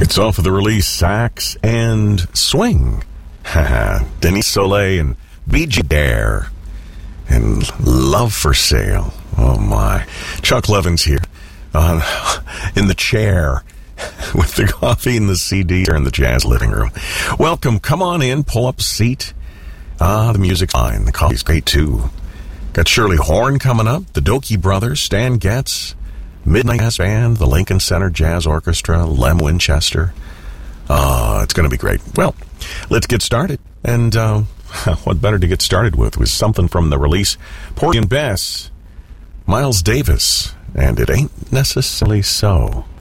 It's off of the release Sax and Swing. Denise Soleil and B.G. Dare and Love for Sale. Oh my. Chuck Levin's here in the chair with the coffee and the CD here in the jazz living room. Welcome. Come on in. Pull up a seat. The music's fine. The coffee's great too. Got Shirley Horn coming up. The Dokie Brothers, Stan Getz, Midnight Jazz Band, the Lincoln Center Jazz Orchestra, Lem Winchester. It's going to be great. Well, let's get started. And what better to get started with was something from the release Porgy and Bess, Miles Davis, and It Ain't Necessarily So.